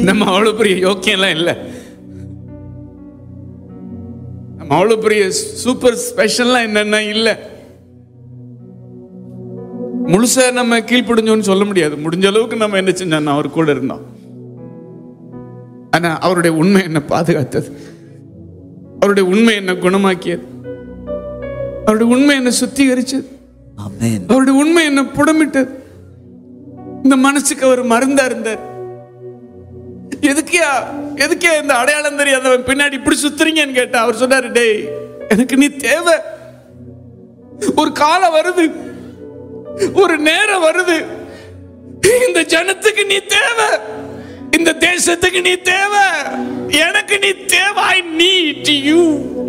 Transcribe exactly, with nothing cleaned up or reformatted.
நம்ம அவ்வளவு பெரிய யோக்கியம்லாம் இல்லை, நம்ம அவ்வளவு பெரிய சூப்பர் ஸ்பெஷல்லாம் என்னன்னா இல்லை. முழுசா நம்ம கீழ்ப்படிஞ்சோன்னு சொல்ல முடியாது. முடிஞ்ச அளவுக்கு நம்ம என்ன செஞ்சோம், அவர் கூட இருந்தோம். ஆனா அவருடைய உண்மை என்ன பாதுகாத்தது, அவருடைய உண்மை என்ன குணமாக்கியது, அவருடைய உண்மை என்ன சுத்திகரிச்சது, அவருடைய உண்மை என்ன புடமிட்டது. இந்த மனசுக்கு அவர் மருந்தா இருந்தார். எதுக்கியா எதுக்கே இந்த அடையாளம் தெரியாதவன் பின்னாடி இப்படி சுத்துறீங்கன்னு கேட்டா அவர் சொன்னாரு, டேய் எனக்கு நீ தேவை. ஒரு காலம் வருது, ஒரு நேரம் வருது, இந்த ஜனத்துக்கு நீ தேவை, இந்த தேசத்துக்கு நீ தேவை, எனக்கு நீ தேவை. I need you.